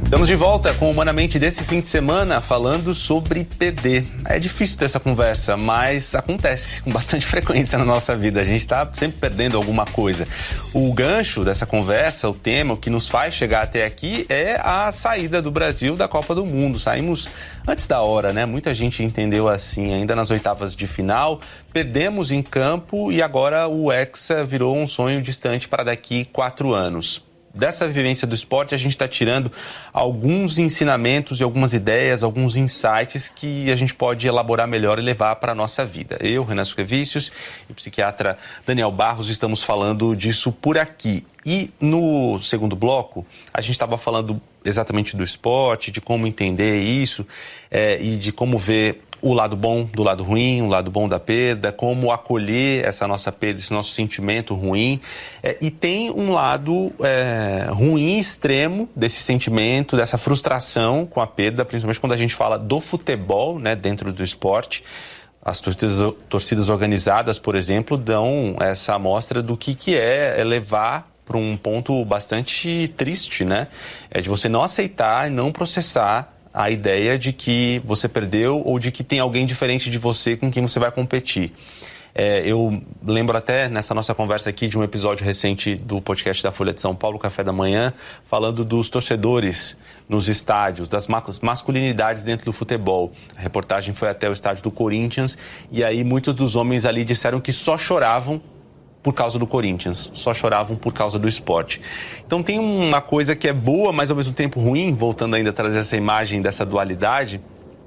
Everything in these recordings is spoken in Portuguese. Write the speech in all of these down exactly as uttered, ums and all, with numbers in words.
Estamos de volta com o Humanamente desse fim de semana, falando sobre perder. É difícil ter essa conversa, mas acontece com bastante frequência na nossa vida. A gente está sempre perdendo alguma coisa. O gancho dessa conversa, o tema, o que nos faz chegar até aqui é a saída do Brasil da Copa do Mundo. Saímos antes da hora, né? Muita gente entendeu assim, ainda nas oitavas de final. Perdemos em campo e agora o Hexa virou um sonho distante para daqui quatro anos. Dessa vivência do esporte, a gente está tirando alguns ensinamentos e algumas ideias, alguns insights que a gente pode elaborar melhor e levar para a nossa vida. Eu, Renan Suquevicius, e o psiquiatra Daniel Barros estamos falando disso por aqui. E no segundo bloco, a gente estava falando exatamente do esporte, de como entender isso é, e de como ver o lado bom do lado ruim, o lado bom da perda, como acolher essa nossa perda, esse nosso sentimento ruim. É, e tem um lado é, ruim, extremo desse sentimento, dessa frustração com a perda, principalmente quando a gente fala do futebol, né, dentro do esporte. As torcidas, torcidas organizadas, por exemplo, dão essa amostra do que, que é levar para um ponto bastante triste, né? É de você não aceitar e não processar a ideia de que você perdeu ou de que tem alguém diferente de você com quem você vai competir. É, eu lembro até nessa nossa conversa aqui de um episódio recente do podcast da Folha de São Paulo, Café da Manhã, falando dos torcedores nos estádios, das masculinidades dentro do futebol. A reportagem foi até o estádio do Corinthians e aí muitos dos homens ali disseram que só choravam por causa do Corinthians, só choravam por causa do esporte. Então tem uma coisa que é boa, mas ao mesmo tempo ruim, voltando ainda a trazer essa imagem dessa dualidade,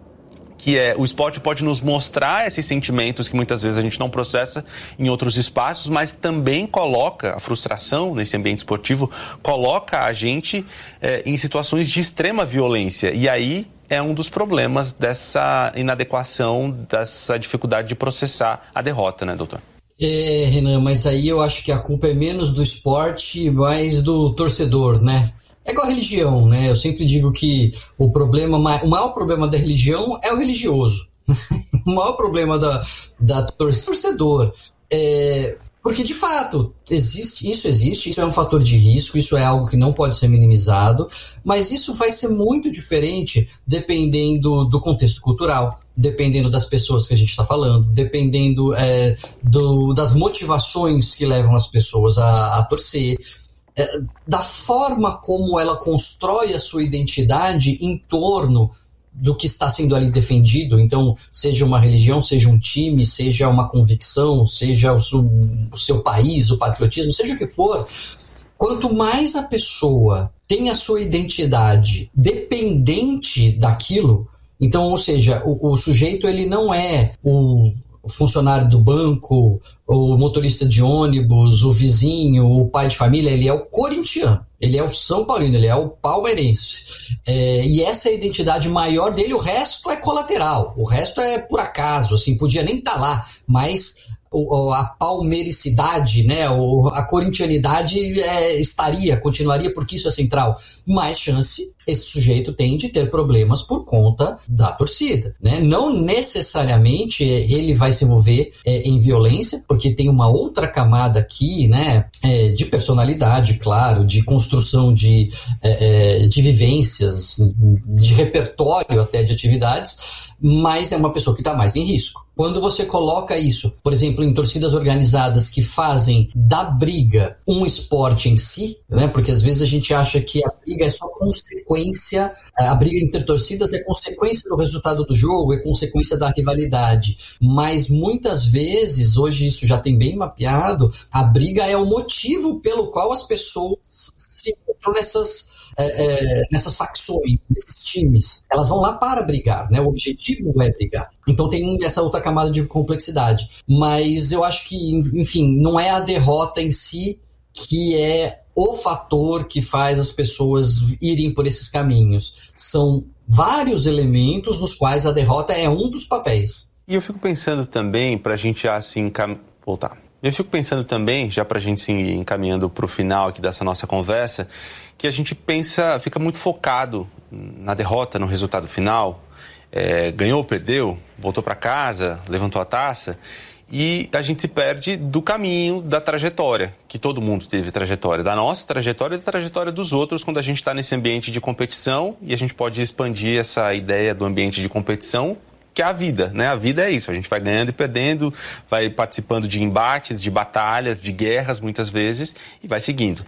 que é o esporte pode nos mostrar esses sentimentos que muitas vezes a gente não processa em outros espaços, mas também coloca a frustração nesse ambiente esportivo, coloca a gente é, em situações de extrema violência. E aí é um dos problemas dessa inadequação, dessa dificuldade de processar a derrota, né, doutor? É, Renan, mas aí eu acho que a culpa é menos do esporte e mais do torcedor, né? É igual a religião, né? Eu sempre digo que o problema, o maior problema da religião é o religioso. O maior problema da, da torcedor. É, porque, de fato, existe, isso existe, isso é um fator de risco, isso é algo que não pode ser minimizado, mas isso vai ser muito diferente dependendo do contexto cultural, dependendo das pessoas que a gente está falando, dependendo é, do, das motivações que levam as pessoas a, a torcer, é, da forma como ela constrói a sua identidade em torno do que está sendo ali defendido. Então, seja uma religião, seja um time, seja uma convicção, seja o seu, o seu país, o patriotismo, seja o que for. Quanto mais a pessoa tem a sua identidade dependente daquilo, então, ou seja, o, o sujeito ele não é o funcionário do banco, o motorista de ônibus, o vizinho, o pai de família, ele é o corintiano, ele é o São Paulino, ele é o palmeirense. É, e essa é a identidade maior dele, o resto é colateral, o resto é por acaso, assim, podia nem estar lá, mas a palmeiricidade, né, a corintianidade é, estaria, continuaria, porque isso é central. Mais chance esse sujeito tem de ter problemas por conta da torcida, né? Não necessariamente ele vai se envolver é, em violência, porque tem uma outra camada aqui, né, é, de personalidade, claro, de construção de, é, de vivências, de repertório até de atividades, mas é uma pessoa que está mais em risco. Quando você coloca isso, por exemplo, em torcidas organizadas que fazem da briga um esporte em si, né? Porque às vezes a gente acha que a briga é só consequência, a briga entre torcidas é consequência do resultado do jogo, é consequência da rivalidade. Mas muitas vezes, hoje isso já tem bem mapeado, a briga é o motivo pelo qual as pessoas se encontram nessas... É, é, nessas facções, nesses times, elas vão lá para brigar, né? O objetivo é brigar. Então tem essa outra camada de complexidade. Mas eu acho que, enfim, não é a derrota em si que é o fator que faz as pessoas irem por esses caminhos. São vários elementos nos quais a derrota é um dos papéis. E eu fico pensando também, para a gente já assim encam... voltar. Eu fico pensando também, já para a gente se ir encaminhando para o final aqui dessa nossa conversa, que a gente pensa, fica muito focado na derrota, no resultado final. É, ganhou, perdeu, voltou para casa, levantou a taça. e a gente se perde do caminho, da trajetória, que todo mundo teve trajetória, da nossa trajetória e da trajetória dos outros quando a gente está nesse ambiente de competição, e a gente pode expandir essa ideia do ambiente de competição, que é a vida, né? A vida é isso, a gente vai ganhando e perdendo, vai participando de embates, de batalhas, de guerras muitas vezes e vai seguindo.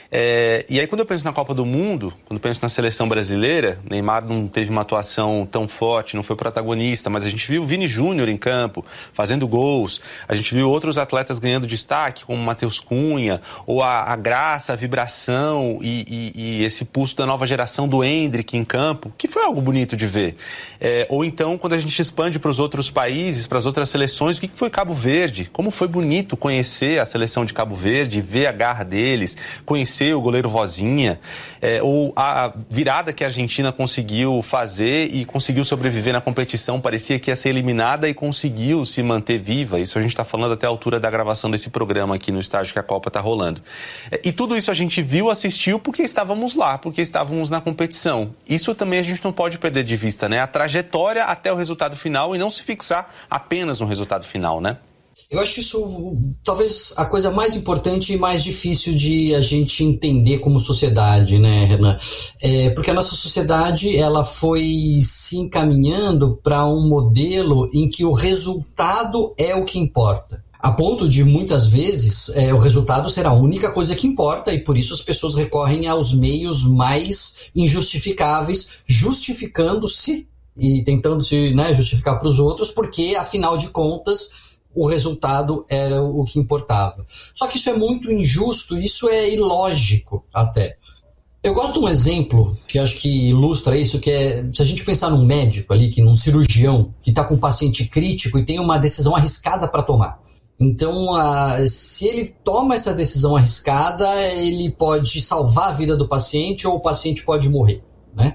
É, e aí quando eu penso na Copa do Mundo, quando eu penso na seleção brasileira, Neymar não teve uma atuação tão forte, não foi protagonista, mas a gente viu o Vini Júnior em campo, fazendo gols, a gente viu outros atletas ganhando destaque, como o Matheus Cunha, ou a, a graça, a vibração e, e, e esse pulso da nova geração do Endrick em campo, que foi algo bonito de ver. É, ou então, quando a gente expande para os outros países, para as outras seleções, o que foi Cabo Verde? Como foi bonito conhecer a seleção de Cabo Verde, ver a garra deles, conhecer o goleiro Vozinha, é, ou a virada que a Argentina conseguiu fazer e conseguiu sobreviver na competição, parecia que ia ser eliminada e conseguiu se manter viva. Isso a gente está falando até a altura da gravação desse programa aqui no estágio que a Copa está rolando. É, e tudo isso a gente viu, assistiu porque estávamos lá, porque estávamos na competição. Isso também a gente não pode perder de vista, né? A trajetória até o resultado final e não se fixar apenas no resultado final, né? Eu acho que isso, talvez, a coisa mais importante e mais difícil de a gente entender como sociedade, né, Renan? É, porque a nossa sociedade, ela foi se encaminhando para um modelo em que o resultado é o que importa. A ponto de, muitas vezes, é, o resultado ser a única coisa que importa e, por isso, as pessoas recorrem aos meios mais injustificáveis, justificando-se e tentando se, né, justificar para os outros, porque, afinal de contas, o resultado era o que importava. Só que isso é muito injusto, isso é ilógico até. Eu gosto de um exemplo que acho que ilustra isso, que é, se a gente pensar num médico ali, que num cirurgião, que está com um paciente crítico e tem uma decisão arriscada para tomar. Então, a, se ele toma essa decisão arriscada, ele pode salvar a vida do paciente ou o paciente pode morrer, né?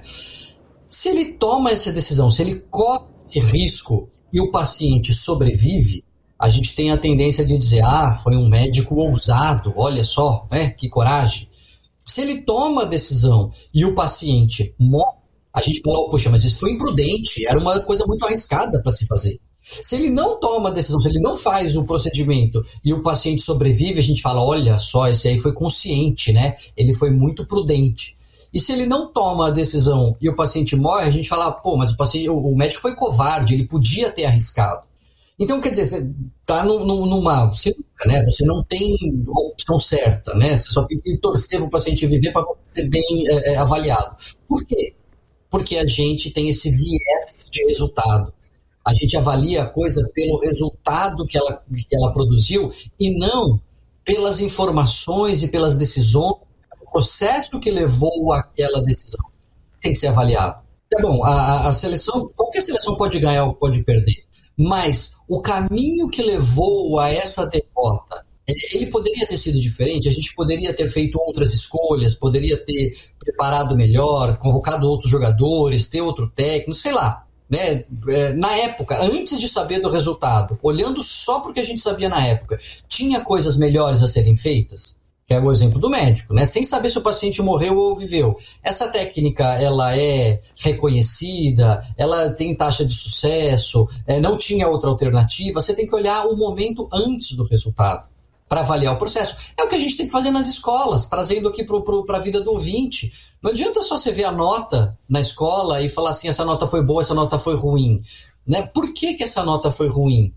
Se ele toma essa decisão, se ele corre esse risco e o paciente sobrevive, a gente tem a tendência de dizer, ah, foi um médico ousado, olha só, né, que coragem. Se ele toma a decisão e o paciente morre, a gente fala, oh, poxa, mas isso foi imprudente, era uma coisa muito arriscada para se fazer. Se ele não toma a decisão, se ele não faz o procedimento e o paciente sobrevive, a gente fala, olha só, esse aí foi consciente, né? Ele foi muito prudente. E se ele não toma a decisão e o paciente morre, a gente fala, pô, mas o, paciente, o médico foi covarde, ele podia ter arriscado. Então, quer dizer, você está numa sinuca, né? Você não tem a opção certa, né? Você só tem que torcer para o paciente viver para ser bem é, é, avaliado. Por quê? Porque a gente tem esse viés de resultado. A gente avalia a coisa pelo resultado que ela, que ela produziu e não pelas informações e pelas decisões, o processo que levou àquela decisão. Tem que ser avaliado. Tá bom, a, a seleção, qualquer seleção pode ganhar ou pode perder. Mas o caminho que levou a essa derrota, ele poderia ter sido diferente, a gente poderia ter feito outras escolhas, poderia ter preparado melhor, convocado outros jogadores, ter outro técnico, sei lá. Né? Na época, antes de saber do resultado, olhando só porque a gente sabia na época, tinha coisas melhores a serem feitas? Que é o exemplo do médico, né? Sem saber se o paciente morreu ou viveu. Essa técnica, ela é reconhecida, ela tem taxa de sucesso, é, não tinha outra alternativa. Você tem que olhar o momento antes do resultado para avaliar o processo. É o que a gente tem que fazer nas escolas, trazendo aqui para a vida do ouvinte. Não adianta só você ver a nota na escola e falar assim, essa nota foi boa, essa nota foi ruim. Né? Por que, que essa nota foi ruim?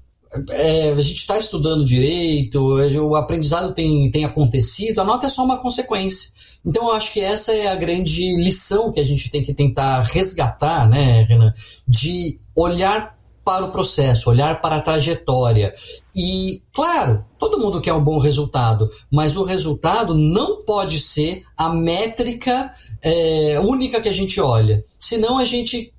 É, a gente está estudando direito, o aprendizado tem, tem acontecido, a nota é só uma consequência. Então eu acho que essa é a grande lição que a gente tem que tentar resgatar, né, Renan? De olhar para o processo, olhar para a trajetória. E, claro, todo mundo quer um bom resultado, mas o resultado não pode ser a métrica é, única que a gente olha. Senão a gente...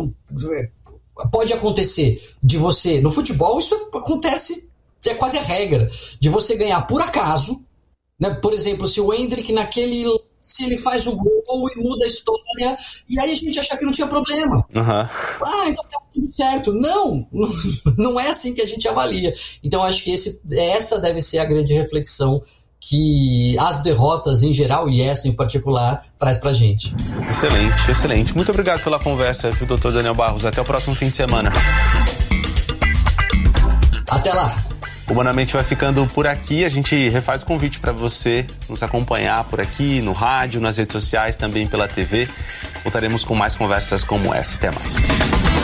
Pode acontecer de você... No futebol isso acontece, é quase a regra, de você ganhar por acaso, né? Por exemplo, se o Endrick naquele... Se ele faz o gol e muda a história, e aí a gente achar que não tinha problema. Uhum. Ah, então tá tudo certo. Não, não é assim que a gente avalia. Então acho que esse, essa deve ser a grande reflexão que as derrotas em geral, e essa em particular, traz pra gente. Excelente, excelente. Muito obrigado pela conversa, doutor Daniel Barros. Até o próximo fim de semana. Até lá. Humanamente vai ficando por aqui. A gente refaz o convite para você nos acompanhar por aqui, no rádio, nas redes sociais, também pela T V. Voltaremos com mais conversas como essa. Até mais.